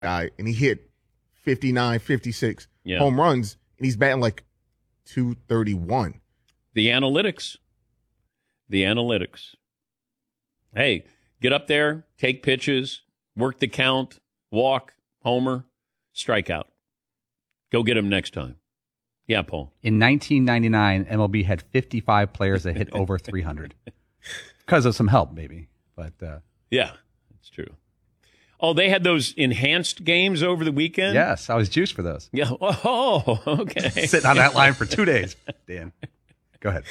guy, and he hit 59, 56 Yeah. home runs, and he's batting like 231. The analytics. Hey, get up there, take pitches, work the count, walk, homer, strikeout. Go get him next time. Yeah, Paul. In 1999, MLB had 55 players that hit over 300 because of some help, maybe. But yeah, that's true. Oh, they had those enhanced games over the weekend? yes, I was juiced for those. Yeah. Oh, okay. Sitting on that line for 2 days. Dan, go ahead.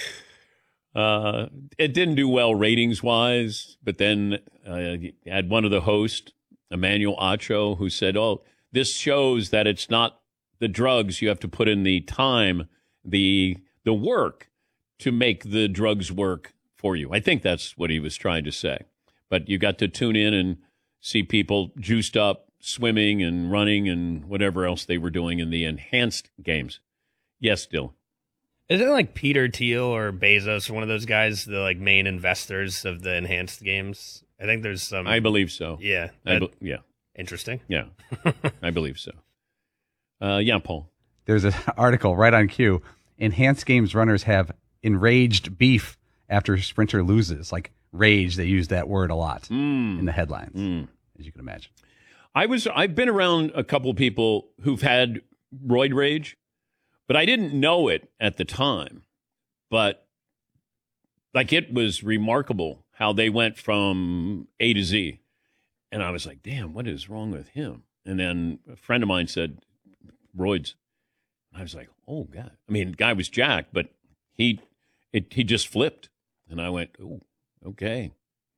It didn't do well ratings-wise, but then you had one of the hosts, Emmanuel Acho, who said, oh, this shows that it's not the drugs. You have to put in the time, the work to make the drugs work for you. I think that's what he was trying to say. But you got to tune in and see people juiced up, swimming and running and whatever else they were doing in the enhanced games. Yes, Dylan. Isn't it like Peter Thiel or Bezos, one of those guys, the like main investors of the enhanced games? I think there's some. I believe so. Yeah. Yeah. Interesting. Yeah. I believe so. Yeah, Paul. There's an article right on cue. Enhanced games runners have enraged beef after sprinter loses. Like rage, they use that word a lot in the headlines, as you can imagine. I've been around a couple of people who've had roid rage, but I didn't know it at the time. But like it was remarkable how they went from A to Z. And I was like, damn, what is wrong with him? And then a friend of mine said, roids. I was like, oh, God. I mean, the guy was jacked, but he just flipped. And I went, oh, okay.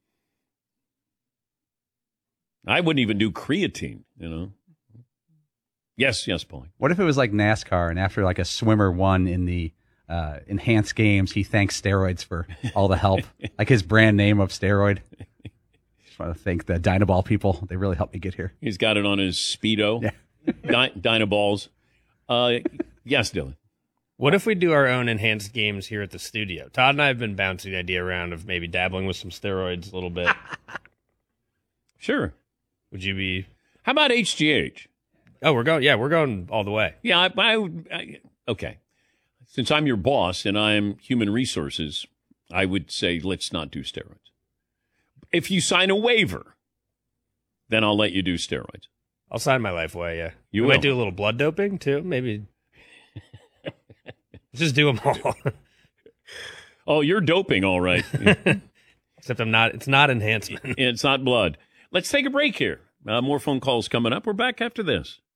I wouldn't even do creatine, you know. Yes, Paulie. What if it was like NASCAR and after like a swimmer won in the enhanced games, he thanks steroids for all the help, like his brand name of steroid? Just want to thank the Dynaball people. They really helped me get here. He's got it on his Speedo. Yeah. Dynaballs. Yes, Dylan. What if we do our own enhanced games here at the studio? Todd and I have been bouncing the idea around of maybe dabbling with some steroids a little bit. Sure. Would you be? How about HGH? Oh, we're going all the way. Yeah, okay. Since I'm your boss and I'm human resources, I would say let's not do steroids. If you sign a waiver, then I'll let you do steroids. I'll sign my life away, yeah. You might will. do a little blood doping, too, maybe. Just do them all. Oh, you're doping, all right. Except it's not enhancement. It's not blood. Let's take a break here. More phone calls coming up. We're back after this.